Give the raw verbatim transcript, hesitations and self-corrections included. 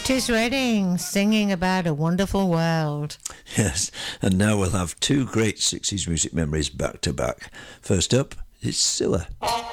Otis Redding singing about a wonderful world. Yes, and now we'll have two great sixties music memories back to back. First up, it's Scylla.